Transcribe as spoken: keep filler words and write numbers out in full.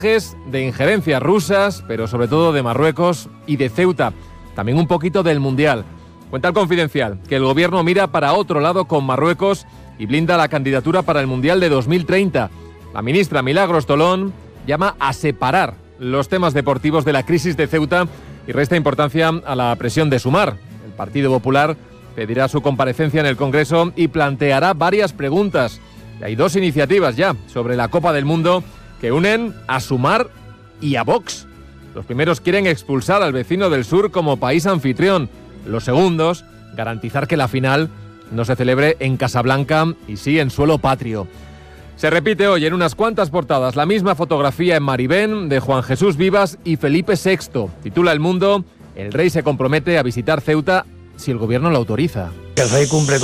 de injerencias rusas, pero sobre todo de Marruecos y de Ceuta. También un poquito del Mundial. Cuenta el Confidencial que el gobierno mira para otro lado con Marruecos y blinda la candidatura para el Mundial de dos mil treinta. La ministra Milagros Tolón llama a separar los temas deportivos de la crisis de Ceuta y resta importancia a la presión de Sumar. El Partido Popular pedirá su comparecencia en el Congreso y planteará varias preguntas. Y hay dos iniciativas ya sobre la Copa del Mundo que unen a Sumar y a Vox. Los primeros quieren expulsar al vecino del sur como país anfitrión. Los segundos, garantizar que la final no se celebre en Casablanca y sí en suelo patrio. Se repite hoy en unas cuantas portadas la misma fotografía en Maribén de Juan Jesús Vivas y Felipe sexto. Titula El Mundo: el rey se compromete a visitar Ceuta si el gobierno lo autoriza. El rey cumple